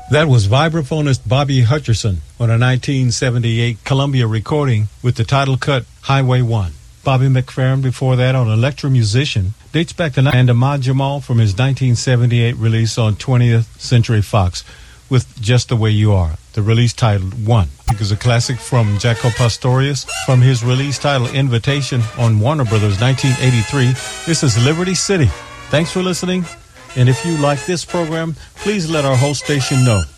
That was vibraphonist Bobby Hutcherson on a 1978 Columbia recording with the title cut Highway 1. Bobby McFerrin before that on Electro Musician dates back to and Ahmad Jamal from his 1978 release on 20th Century Fox with Just the Way You Are, the release titled One. It was a classic from Jaco Pastorius from his release titled Invitation on Warner Brothers 1983. This is Liberty City. Thanks for listening. And if you like this program, please let our host station know.